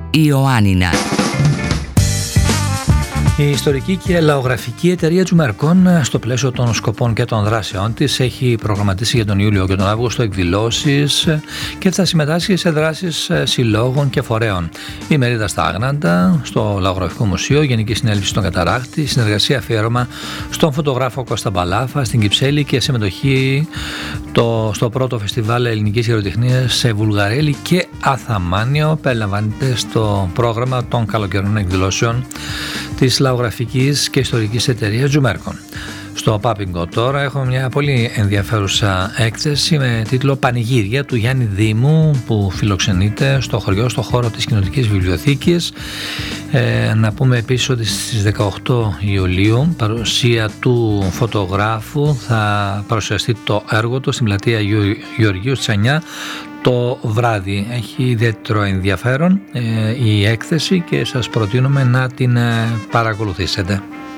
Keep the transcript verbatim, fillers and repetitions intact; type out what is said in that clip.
Ιωάννινα. Η ιστορική και λαογραφική εταιρεία Τζουμερκών, στο πλαίσιο των σκοπών και των δράσεών της, έχει προγραμματίσει για τον Ιούλιο και τον Αύγουστο εκδηλώσεις και θα συμμετάσχει σε δράσεις συλλόγων και φορέων. Η μερίδα στα Άγναντα, στο Λαογραφικό Μουσείο, Γενική Συνέλευση στον Καταράκτη, συνεργασία αφιέρωμα στον φωτογράφο Κώστα Μπαλάφα στην Κυψέλη και συμμετοχή το, στο πρώτο φεστιβάλ ελληνικής γεροτεχνίας σε Βουλγαρέλη και Αθαμάνιο περιλαμβάνεται στο πρόγραμμα των καλοκαιρινών εκδηλώσεων της λαογραφικής και ιστορικής εταιρείας Τζουμέρκων. Στο Πάπιγκο τώρα έχουμε μια πολύ ενδιαφέρουσα έκθεση με τίτλο «Πανηγύρια» του Γιάννη Δήμου, που φιλοξενείται στο χωριό, στο χώρο της Κοινοτικής Βιβλιοθήκης. Ε, να πούμε επίσης ότι στις δεκαοκτώ Ιουλίου, παρουσία του φωτογράφου, θα παρουσιαστεί το έργο του στην πλατεία Γεωργίου στις εννιά το βράδυ. Έχει ιδιαίτερο ενδιαφέρον ε, η έκθεση και σας προτείνουμε να την ε, παρακολουθήσετε.